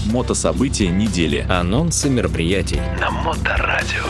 Мотособытия недели. Анонсы мероприятий На Моторадио.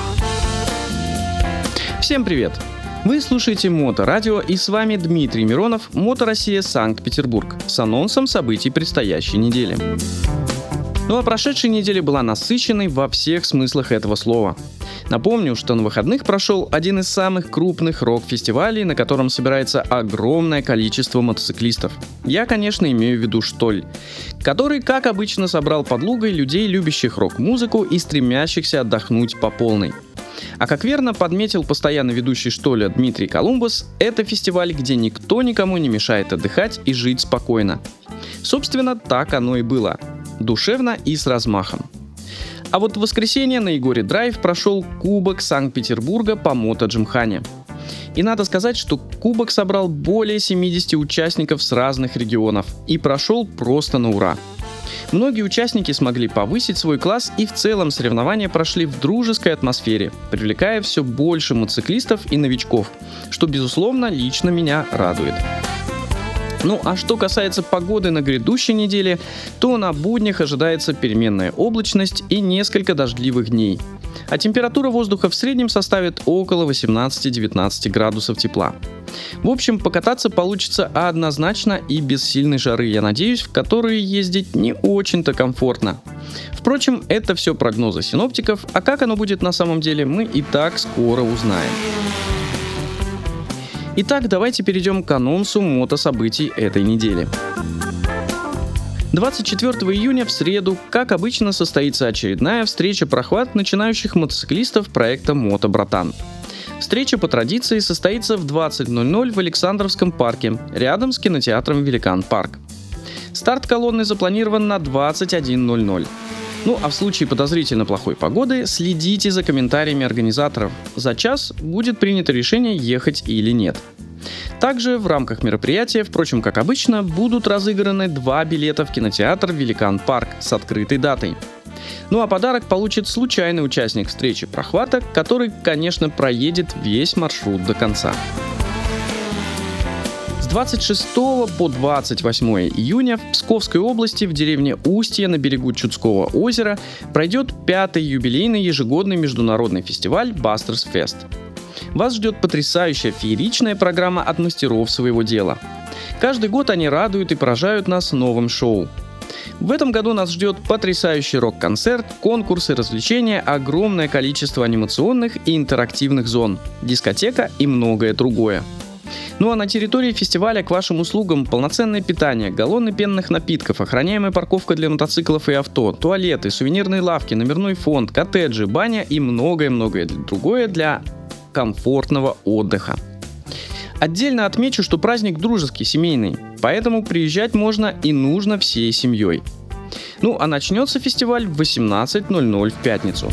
Всем привет! Вы слушаете Моторадио, и с вами Дмитрий Миронов, Мотороссия, Санкт-Петербург, с анонсом событий предстоящей недели. Ну а прошедшая неделя была насыщенной во всех смыслах этого слова. Напомню, что на выходных прошел один из самых крупных рок-фестивалей, на котором собирается огромное количество мотоциклистов. Я, конечно, имею в виду Штоль, который, как обычно, собрал под Лугой людей, любящих рок-музыку и стремящихся отдохнуть по полной. А как верно подметил постоянно ведущий Штоля Дмитрий Колумбус, это фестиваль, где никто никому не мешает отдыхать и жить спокойно. Собственно, так оно и было. Душевно и с размахом. А вот в воскресенье на Егоре Драйв прошел Кубок Санкт-Петербурга по мотоджимхане. И надо сказать, что Кубок собрал более 70 участников с разных регионов и прошел просто на ура. Многие участники смогли повысить свой класс, и в целом соревнования прошли в дружеской атмосфере, привлекая все больше мотоциклистов и новичков, что, безусловно, лично меня радует. Ну а что касается погоды на грядущей неделе, то на буднях ожидается переменная облачность и несколько дождливых дней. А температура воздуха в среднем составит около 18-19 градусов тепла. В общем, покататься получится однозначно и без сильной жары, я надеюсь, в которые ездить не очень-то комфортно. Впрочем, это все прогнозы синоптиков, а как оно будет на самом деле, мы и так скоро узнаем. Итак, давайте перейдем к анонсу мотособытий этой недели. 24 июня в среду, как обычно, состоится очередная встреча-прохват начинающих мотоциклистов проекта «Мото-Братан». Встреча по традиции состоится в 20:00 в Александровском парке, рядом с кинотеатром «Великан Парк». Старт колонны запланирован на 21:00. Ну а в случае подозрительно плохой погоды следите за комментариями организаторов. За час будет принято решение, ехать или нет. Также в рамках мероприятия, впрочем, как обычно, будут разыграны 2 билета в кинотеатр «Великан Парк» с открытой датой. Ну а подарок получит случайный участник встречи прохвата, который, конечно, проедет весь маршрут до конца. С 26 по 28 июня в Псковской области в деревне Устье на берегу Чудского озера пройдет 5-й юбилейный ежегодный международный фестиваль Бастерс Фест. Вас ждет потрясающая фееричная программа от мастеров своего дела. Каждый год они радуют и поражают нас новым шоу. В этом году нас ждет потрясающий рок-концерт, конкурсы, развлечения, огромное количество анимационных и интерактивных зон, дискотека и многое другое. Ну а на территории фестиваля к вашим услугам полноценное питание, галлоны пенных напитков, охраняемая парковка для мотоциклов и авто, туалеты, сувенирные лавки, номерной фонд, коттеджи, баня и многое-многое другое для комфортного отдыха. Отдельно отмечу, что праздник дружеский, семейный, поэтому приезжать можно и нужно всей семьей. Ну а начнется фестиваль в 18:00 в пятницу.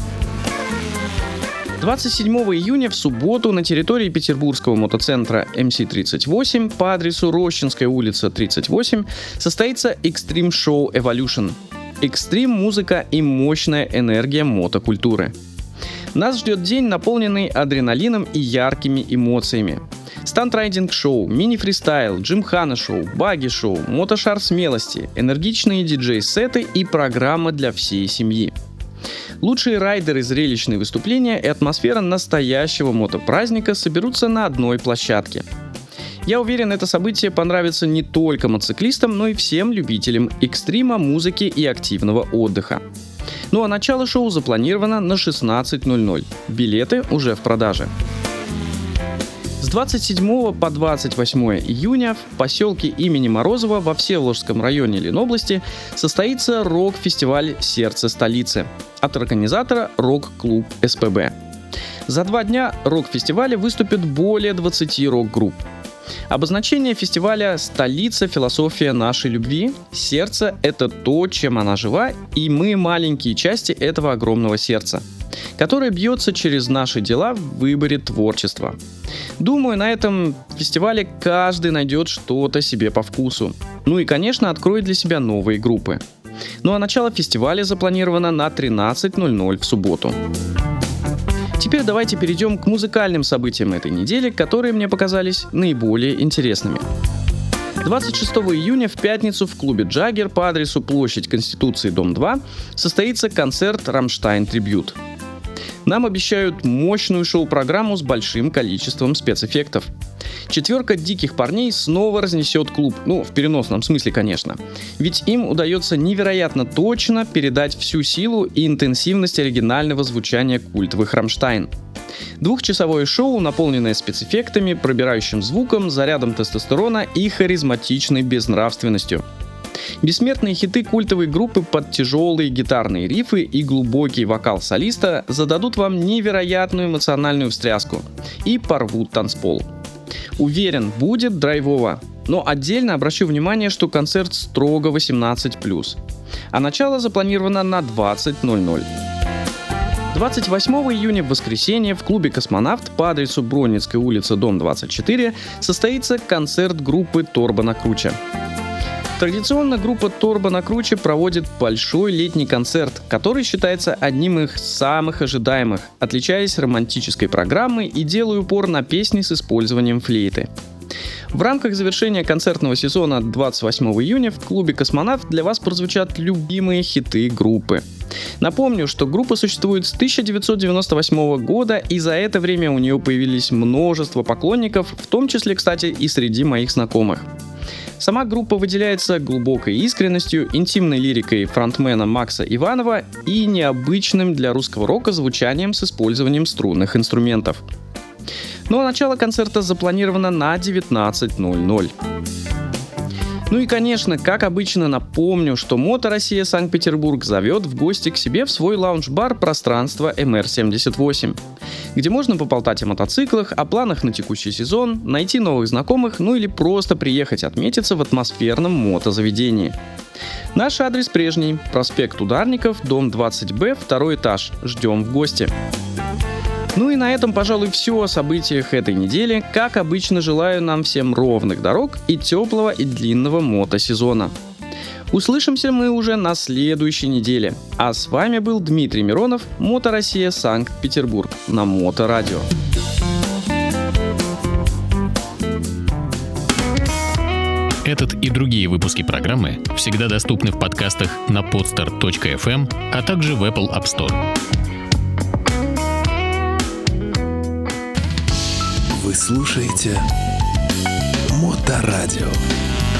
27 июня в субботу на территории петербургского мотоцентра МС-38 по адресу Рощинская улица, 38 состоится Extreme Show Evolution. Экстрим, музыка и мощная энергия мотокультуры. Нас ждет день, наполненный адреналином и яркими эмоциями. Стандрайдинг-шоу, мини-фристайл, джимхана-шоу, баги-шоу, мотошар смелости, энергичные диджей-сеты и программа для всей семьи. Лучшие райдеры, зрелищные выступления и атмосфера настоящего мотопраздника соберутся на одной площадке. Я уверен, это событие понравится не только мотоциклистам, но и всем любителям экстрима, музыки и активного отдыха. Ну а начало шоу запланировано на 16:00. Билеты уже в продаже. С 27 по 28 июня в поселке имени Морозова во Всеволожском районе Ленобласти состоится рок-фестиваль «Сердце столицы» от организатора «Рок-клуб СПБ». За 2 дня рок-фестиваля выступят более 20 рок-групп. Обозначение фестиваля «Столица. Философия нашей любви». Сердце — это то, чем она жива, и мы маленькие части этого огромного сердца, которое бьется через наши дела в выборе творчества. Думаю, на этом фестивале каждый найдет что-то себе по вкусу. Ну и, конечно, откроет для себя новые группы. Ну а начало фестиваля запланировано на 13:00 в субботу. Теперь давайте перейдем к музыкальным событиям этой недели, которые мне показались наиболее интересными. 26 июня в пятницу в клубе «Джаггер» по адресу Площадь Конституции, дом 2 состоится концерт «Рамштайн Трибьют». Нам обещают мощную шоу-программу с большим количеством спецэффектов. Четверка диких парней снова разнесет клуб, в переносном смысле, конечно. Ведь им удается невероятно точно передать всю силу и интенсивность оригинального звучания культовых «Рамштайн». Двухчасовое шоу, наполненное спецэффектами, пробирающим звуком, зарядом тестостерона и харизматичной безнравственностью. Бессмертные хиты культовой группы под тяжелые гитарные рифы и глубокий вокал солиста зададут вам невероятную эмоциональную встряску и порвут танцпол. Уверен, будет драйвово. Но отдельно обращу внимание, что концерт строго 18+, а начало запланировано на 20:00. 28 июня в воскресенье в клубе «Космонавт» по адресу Бронницкая улица, дом 24 состоится концерт группы «Торба на круче». Традиционно группа «Торба на круче» проводит большой летний концерт, который считается одним из самых ожидаемых, отличаясь романтической программой и делая упор на песни с использованием флейты. В рамках завершения концертного сезона 28 июня в клубе «Космонавт» для вас прозвучат любимые хиты группы. Напомню, что группа существует с 1998 года, и за это время у нее появились множество поклонников, в том числе, кстати, и среди моих знакомых. Сама группа выделяется глубокой искренностью, интимной лирикой фронтмена Макса Иванова и необычным для русского рока звучанием с использованием струнных инструментов. Ну а начало концерта запланировано на 19:00. Ну и, конечно, как обычно, напомню, что Мото Россия Санкт-Петербург зовет в гости к себе в свой лаунж-бар пространство МР-78, где можно поболтать о мотоциклах, о планах на текущий сезон, найти новых знакомых, или просто приехать отметиться в атмосферном мотозаведении. Наш адрес прежний: проспект Ударников, дом 20Б, 2 этаж. Ждем в гости. Ну и на этом, пожалуй, все о событиях этой недели. Как обычно, желаю нам всем ровных дорог и теплого и длинного мотосезона. Услышимся мы уже на следующей неделе. А с вами был Дмитрий Миронов, Мото Россия Санкт-Петербург на Моторадио. Этот и другие выпуски программы всегда доступны в подкастах на podstar.fm, а также в Apple App Store. Вы слушаете Моторадио.